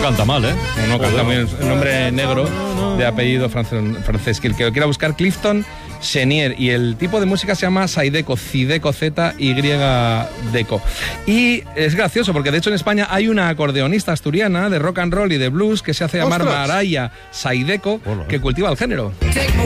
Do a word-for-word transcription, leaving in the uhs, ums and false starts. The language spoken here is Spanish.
canta mal, ¿eh? No, no canta muy bien. Un nombre negro de apellido francés. Que el que lo quiera buscar, Clifton Chenier. Y el tipo de música se llama Zydeco, Zydeco, Z Y Deco. Y es gracioso porque de hecho en España hay una acordeonista asturiana de rock and roll y de blues que se hace llamar ¡Ostras! Maraya Zydeco, que cultiva el género.